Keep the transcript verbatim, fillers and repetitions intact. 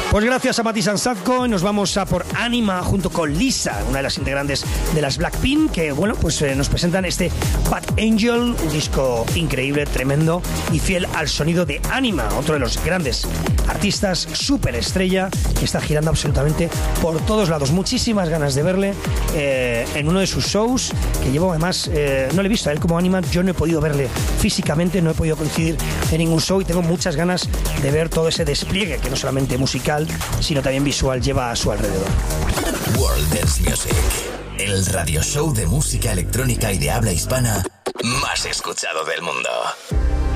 Pues gracias a Mati Sansazko y nos vamos a por Anima junto con Lisa, una de las integrantes de las Blackpink, que bueno, pues eh, nos presentan este Bad Angel, un disco increíble, tremendo y fiel al sonido de Anima, otro de los grandes artistas, superestrella, que está girando absolutamente por todos lados. Muchísimas ganas de verle eh, en uno de sus shows, que llevo además, eh, no le he visto a él como Anima, yo no he podido verle físicamente, no he podido coincidir en ningún show y tengo muchas ganas de ver todo ese despliegue que no solamente musical, sino también visual lleva a su alrededor. World Dance Music, el radio show de música electrónica y de habla hispana más escuchado del mundo.